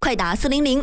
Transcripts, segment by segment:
快打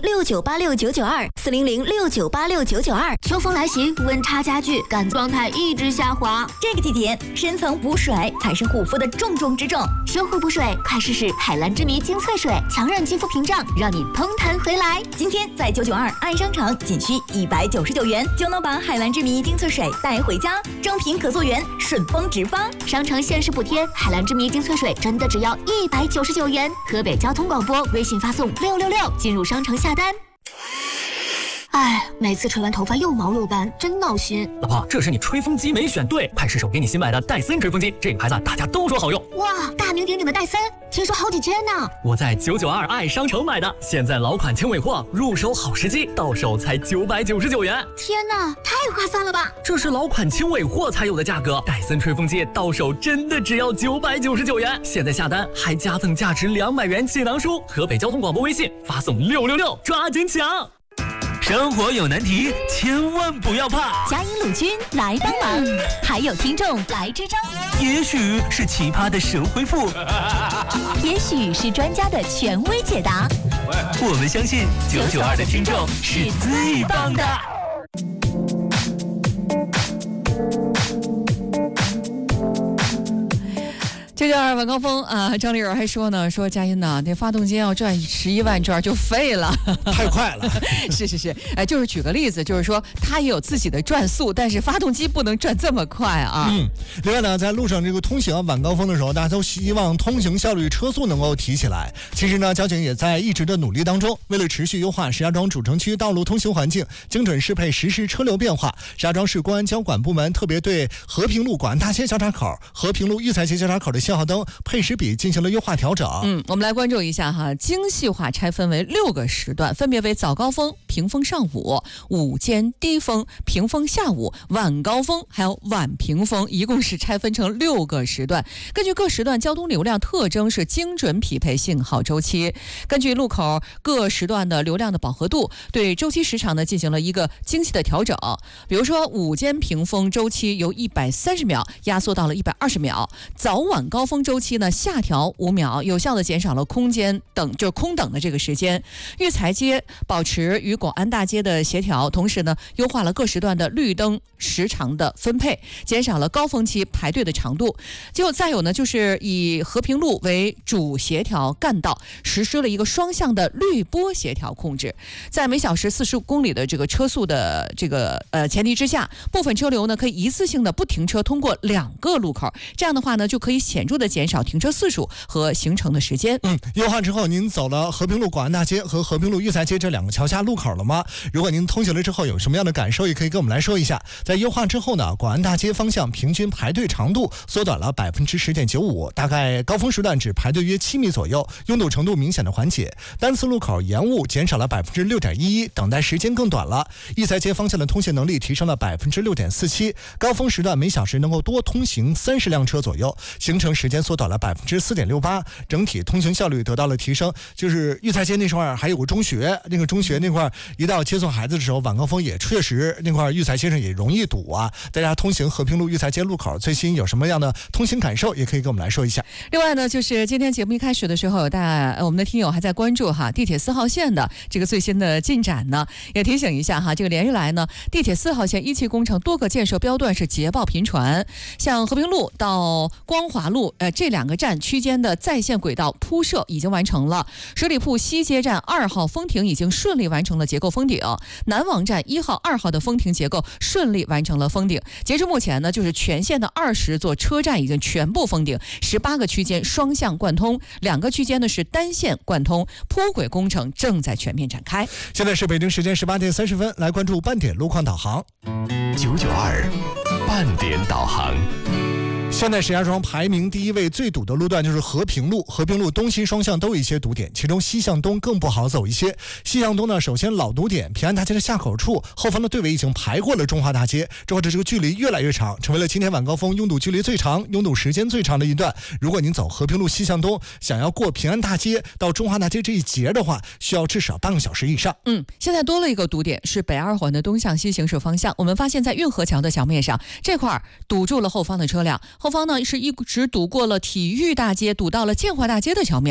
400698699240069869922。 秋风来袭，温差加剧，感状态一直下滑。 这个季节，深层补水才是护肤的重中之重。 修护补水，快试试海蓝之谜精粹水，强韧肌肤屏障，让你嘭弹回来。 今天在992爱商城，仅需199元就能把海蓝之谜精粹水带回家，正品可溯源，顺丰直发。 商城限时补贴，海蓝之谜精粹水真的只要199元。河北交通广播微信发送666进入商城下单。哎，每次吹完头发又毛又斑，真闹心。 老婆，这是你吹风机没选对，快试手给你新买的戴森吹风机，这个牌子大家都说好用。 哇，大名鼎鼎的戴森，听说好几千呢。 我在992爱商城买的，现在老款轻尾货，入手好时机，到手才999元。 天哪，太划算了吧！ 这是老款轻尾货才有的价格，戴森吹风机到手真的只要999元。现在下单还加赠价值200元气囊书。河北交通广播微信发送666，抓紧抢！生活有难题，千万不要怕， 嘉银鲁军来帮忙，还有听众来支招。 也许是奇葩的神回复， 也许是专家的权威解答。 我们相信992的听众是最棒的。 992晚高峰啊，张丽友还说呢，说佳音呐，那发动机要转11万转就废了， 太快了。 是，哎，就是举个例子，就是说它也有自己的转速，但是发动机不能转这么快啊。 另外呢，在路上这个通行晚高峰的时候，大家都希望通行效率、车速能够提起来。其实呢，交警也在一直的努力当中，为了持续优化石家庄主城区道路通行环境，精准适配实时车流变化，石家庄市公安交管部门特别对和平路广安大街交叉口、和平路育才街交叉口的信号灯配时比进行了优化调整。 我们来关注一下哈，精细化拆分为6个时段，分别为早高峰、平峰上午、午间低峰、平峰下午、晚高峰，还有晚平峰，一共是拆分成6个时段。根据各时段交通流量特征是精准匹配信号周期，根据路口各时段的流量的饱和度，对周期时长呢进行了一个精细的调整。比如说午间平峰周期由130秒压缩到了120秒，早晚高峰周期呢下调5秒，有效的减少了空等的这个时间。育才街保持与广安大街的协调，同时呢优化了各时段的绿灯时长的分配，减少了高峰期排队的长度。再有呢，就是以和平路为主协调干道，实施了一个双向的绿波协调控制，在每小时45公里的这个车速的这个前提之下，部分车流呢可以一次性的不停车通过2个路口，这样的话呢就可以显著的减少停车次数和行程的时间。 优化之后，您走了和平路广安大街和和平路育才街这2个桥下路口了吗？如果您通行了之后有什么样的感受，也可以跟我们来说一下。在优化之后呢，广安大街方向平均排队长度缩短了10.95%，大概高峰时段只排队约7米左右，拥堵程度明显的缓解。单次路口延误减少了6.11%，等待时间更短了。育才街方向的通行能力提升了6.47%，高峰时段每小时能够多通行30辆车左右，行程时间缩短了4.68%，整体通行效率得到了提升。就是育才街那块还有个中学，那个中学那块一到接送孩子的时候，晚高峰也确实那块育才街上也容易堵啊。大家通行和平路育才街路口最新有什么样的通行感受，也可以跟我们来说一下。 另外呢，就是今天节目一开始的时候，我们的听友还在关注哈地铁4号线的这个最新的进展呢，也提醒一下哈，这个连日来呢，地铁4号线1期工程多个建设标段是捷报频传，像和平路到光华路这2个站区间的在线轨道铺设已经完成了，十里铺西街站2号封顶已经顺利完成了结构封顶，南王站1号、2号的封停结构顺利完成了封顶。截至目前呢，就是全线的20座车站已经全部封顶，18个区间双向贯通，2个区间呢是单线贯通，铺轨工程正在全面展开。 现在是北京时间18点30分，来关注半点路况导航。 992半点导航。 现在石家庄排名第1位最堵的路段就是和平路，和平路东西双向都有一些堵点，其中西向东更不好走一些。西向东呢，首先老堵点平安大街的下口处，后方的队尾已经排过了中华大街，之后这个距离越来越长，成为了今天晚高峰拥堵距离最长、拥堵时间最长的一段。如果您走和平路西向东，想要过平安大街到中华大街这一节的话，需要至少半个小时以上。 现在多了一个堵点，是北2环的东向西行驶方向。我们发现在运河桥的桥面上，这块堵住了后方的车辆，后方呢是一直堵过了体育大街，堵到了建华大街的桥面。